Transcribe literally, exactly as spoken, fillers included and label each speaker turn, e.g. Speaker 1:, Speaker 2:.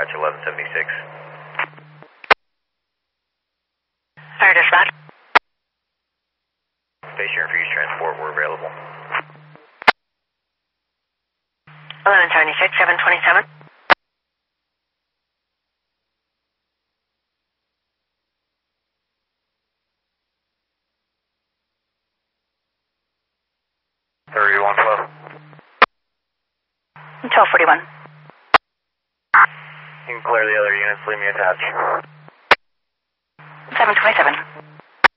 Speaker 1: Roger, eleven seventy-six.
Speaker 2: Fire dispatch.
Speaker 1: Station Refuse Transport, we're available.
Speaker 2: eleven seventy-six, seven twenty-seven.
Speaker 1: thirty-one twelve.
Speaker 2: twelve forty-one.
Speaker 1: You can clear the other units, leave me attached.
Speaker 2: seven twenty-seven.